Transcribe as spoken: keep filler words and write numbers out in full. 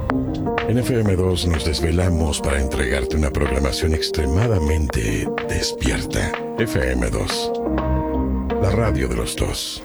En F M dos nos desvelamos para entregarte una programación extremadamente despierta. F M dos, la radio de los dos.